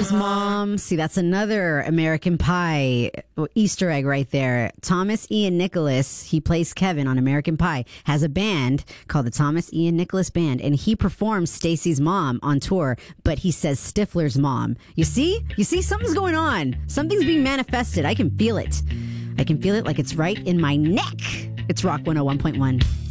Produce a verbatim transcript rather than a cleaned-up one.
Stifler's Uh-huh. mom. See, that's another American Pie Easter egg right there. Thomas Ian Nicholas, he plays Kevin on American Pie, has a band called the Thomas Ian Nicholas Band, and he performs Stacy's mom on tour, but he says Stifler's mom. You see? You see? Something's going on. Something's being manifested. I can feel it. I can feel it like it's right in my neck. It's Rock one oh one point one.